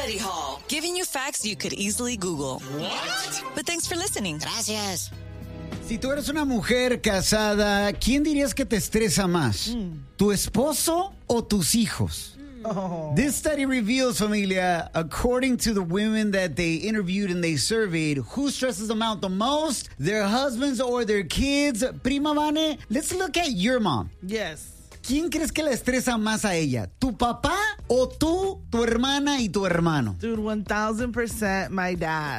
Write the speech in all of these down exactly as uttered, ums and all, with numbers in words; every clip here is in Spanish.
Study Hall, giving you facts you could easily Google. What? But thanks for listening. Gracias. Si tú eres una mujer casada, ¿quién dirías que te estresa más? Mm. ¿Tu esposo o tus hijos? Oh. This study reveals, familia, according to the women that they interviewed and they surveyed, who stresses them out the most, their husbands or their kids. Prima Vane, let's look at your mom. Yes. ¿Quién crees que la estresa más a ella? ¿Tu papá o tú, tu hermana y tu hermano? Dude, one thousand percent my dad.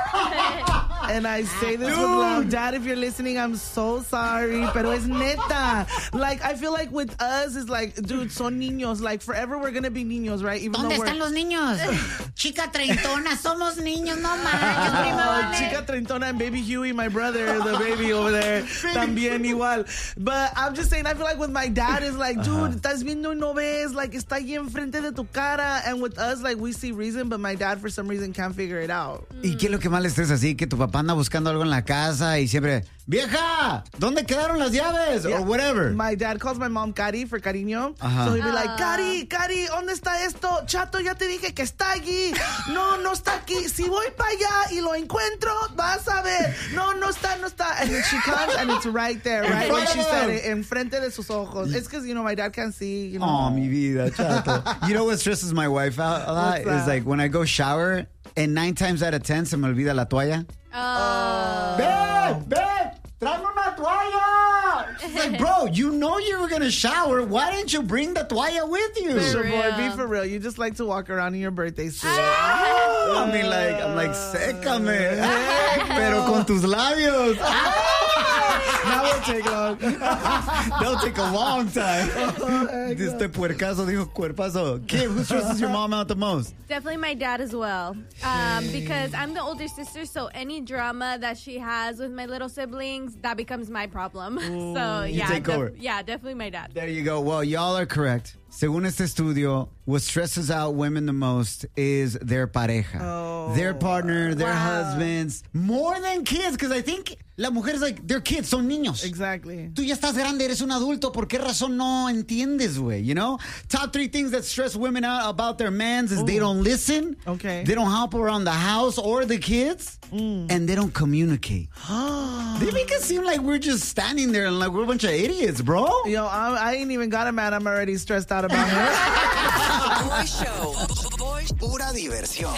And I say this Dude. with love. Dad, if you're listening, I'm so sorry. Pero es neta. Like, I feel like with us, it's like, dude, son niños. Like, forever we're going to be niños, right? Even ¿Dónde están los niños? Chica treintona, somos niños, no manches, prima. Chica treintona and baby Huey, my brother, the baby over there, también igual. But I'm just saying, I feel like with my dad, it's like, dude, uh-huh. estás viendo y no ves, like, está ahí enfrente de tu cara. And with us, like, we see reason, but my dad, for some reason, can't figure it out. ¿Y qué es lo que más le estresa así? Que tu papá anda buscando algo en la casa y siempre, vieja, ¿dónde quedaron las llaves? Yeah. Or whatever. My dad calls my mom Cari for cariño. Uh-huh. So he'd be like, Cari, Cari, ¿dónde está esto? Chato, ya te dije que está allí. No, no está aquí. Si voy para allá y lo encuentro, vas a ver. No, no está, no está. And then she comes and it's right there, right when she said it, enfrente de sus ojos. It's because, you know, my dad can't see, you know. Oh, mi vida, Chato. You know what stresses my wife out a lot? Is like when I go shower, and nine times out of ten se me olvida la toalla. Oh. Babe, babe, tráeme una toalla. She's like, bro, you know you were going to shower. Why didn't you bring the toalla with you? Sure, boy, be for real. You just like to walk around in your birthday suit. Oh, I mean, like, I'm like, sécame. Pero con tus labios. That won't take long. That'll take a long time. Oh, este puercazo dijo cuerpazo. Kim, who stresses your mom out the most? Definitely my dad as well. Um, because I'm the older sister, so any drama that she has with my little siblings, that becomes my problem. Ooh, so yeah, take def- over. yeah, definitely my dad. There you go. Well, y'all are correct. Según este estudio, what stresses out women the most is their pareja. Oh, their partner, their wow. husbands. More than kids, because I think la mujer es like, they're kids, son niños. Exactly. Tú ya estás grande, eres un adulto. ¿Por qué razón no entiendes, güey? You know? Top three things that stress women out about their mans is Ooh. they don't listen. Okay. They don't help around the house or the kids. Mm. And they don't communicate. They make it seem like we're just standing there and like we're a bunch of idiots, bro. Yo, I, I ain't even got a man. I'm already stressed out about her. Boy Show. Boy, pura diversión.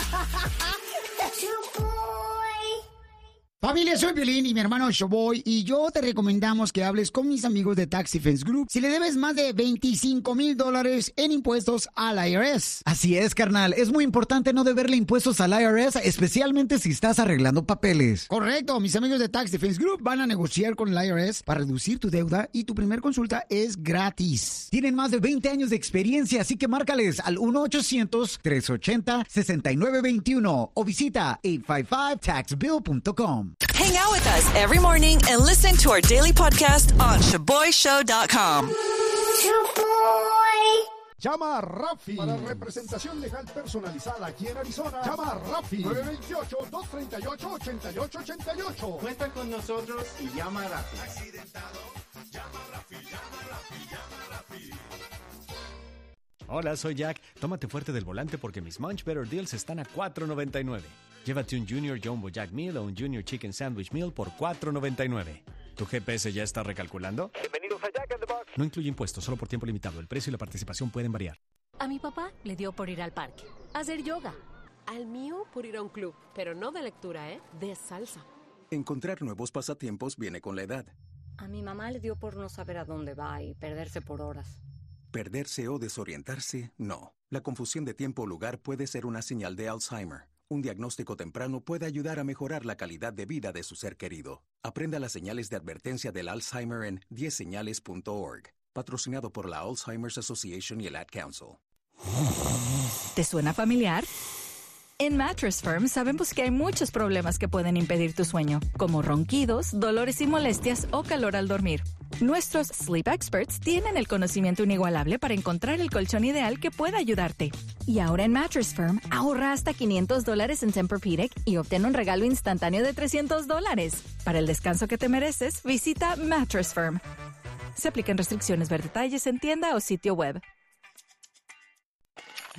Familia, soy Piolín y mi hermano Showboy y yo te recomendamos que hables con mis amigos de Tax Defense Group si le debes más de veinticinco mil dólares en impuestos al I R S. Así es, carnal. Es muy importante no deberle impuestos al I R S, especialmente si estás arreglando papeles. Correcto. Mis amigos de Tax Defense Group van a negociar con el I R S para reducir tu deuda y tu primer consulta es gratis. Tienen más de veinte años de experiencia, así que márcales al uno ochocientos, tres ochenta, sesenta y nueve veintiuno o visita ocho cinco cinco tax bill punto com. Hang out with us every morning and listen to our daily podcast on shaboy show dot com. Shaboy. Llama a Rafi para representación legal personalizada aquí en Arizona. Llama a Rafi nueve dos ocho, dos tres ocho, ocho ocho ocho ocho. Cuenta con nosotros y llama a Rafi. Accidentado, llama a Rafi, llama a Rafi, llama a Rafi. Hola, soy Jack. Tómate fuerte del volante porque mis Munch Better Deals están a cuatro noventa y nueve. Llévate un Junior Jumbo Jack Meal o un Junior Chicken Sandwich Meal por cuatro noventa y nueve. ¿Tu G P S ya está recalculando? Bienvenidos a Jack in the Box. No incluye impuestos, solo por tiempo limitado. El precio y la participación pueden variar. A mi papá le dio por ir al parque, a hacer yoga. Al mío por ir a un club, pero no de lectura, ¿eh? De salsa. Encontrar nuevos pasatiempos viene con la edad. A mi mamá le dio por no saber a dónde va y perderse por horas. Perderse o desorientarse, no. La confusión de tiempo o lugar puede ser una señal de Alzheimer. Un diagnóstico temprano puede ayudar a mejorar la calidad de vida de su ser querido. Aprenda las señales de advertencia del Alzheimer en diez señales punto org. Patrocinado por la Alzheimer's Association y el Ad Council. ¿Te suena familiar? En Mattress Firm sabemos que hay muchos problemas que pueden impedir tu sueño, como ronquidos, dolores y molestias o calor al dormir. Nuestros Sleep Experts tienen el conocimiento inigualable para encontrar el colchón ideal que pueda ayudarte. Y ahora en Mattress Firm, ahorra hasta quinientos dólares en Tempur-Pedic y obtén un regalo instantáneo de trescientos dólares. Para el descanso que te mereces, visita Mattress Firm. Se aplican restricciones. Ver detalles en tienda o sitio web.